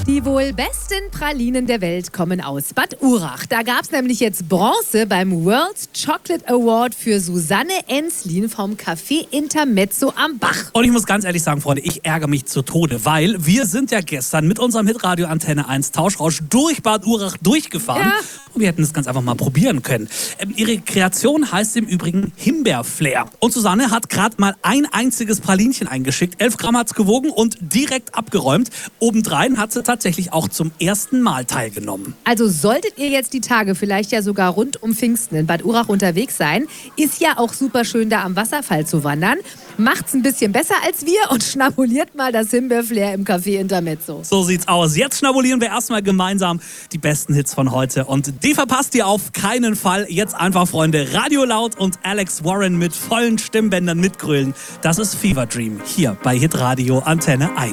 Die wohl besten Pralinen der Welt kommen aus Bad Urach. Da gab es nämlich jetzt Bronze beim World Chocolate Award für Susanne Enslin vom Café Intermezzo am Bach. Und ich muss ganz ehrlich sagen, Freunde, ich ärgere mich zu Tode, weil wir sind ja gestern mit unserem Hitradio Antenne 1 Tauschrausch durch Bad Urach durchgefahren. Ja. Und wir hätten es ganz einfach mal probieren können. Ihre Kreation heißt im Übrigen Himbeerflair. Und Susanne hat gerade mal ein einziges Pralinchen eingeschickt. 11 Gramm hat es gewogen und direkt abgeräumt. Obendrein hat sie tatsächlich auch zum ersten Mal teilgenommen. Also solltet ihr jetzt die Tage vielleicht ja sogar rund um Pfingsten in Bad Urach unterwegs sein, ist ja auch super schön, da am Wasserfall zu wandern. Macht's ein bisschen besser als wir und schnabuliert mal das Himbeerflair im Café Intermezzo. So sieht's aus. Jetzt schnabulieren wir erstmal gemeinsam die besten Hits von heute. Und die verpasst ihr auf keinen Fall. Jetzt einfach, Freunde, Radio laut und Alex Warren mit vollen Stimmbändern mitgrölen. Das ist Fever Dream hier bei Hitradio Antenne 1.